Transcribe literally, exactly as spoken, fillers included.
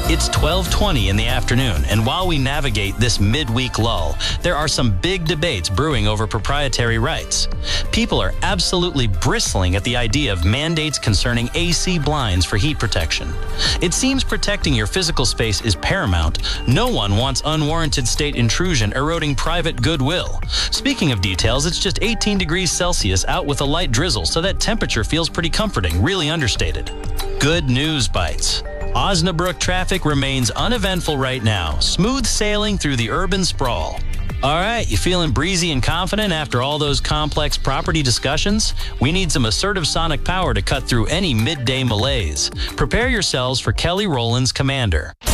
It's twelve twenty in the afternoon, and while we navigate this midweek lull, there are some big debates brewing over proprietary rights. People are absolutely bristling at the idea of mandates concerning A C blinds for heat protection. It seems protecting your physical space is paramount. No one wants unwarranted state intrusion eroding private goodwill. Speaking of details, it's just eighteen degrees Celsius out with a light drizzle, so that temperature feels pretty comforting, really understated. Good news bites. Osnabrück traffic remains uneventful right now, smooth sailing through the urban sprawl. All right, you feeling breezy and confident after all those complex property discussions? We need some assertive sonic power to cut through any midday malaise. Prepare yourselves for Kelly Rowland's Commander.